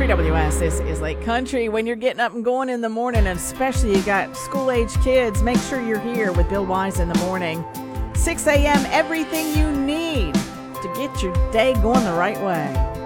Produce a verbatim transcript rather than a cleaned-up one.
three W S, this is Lake Country. When you're getting up and going in the morning, and especially you got school-age kids, make sure you're here with Bill Wise in the morning. six a.m., everything you need to get your day going the right way.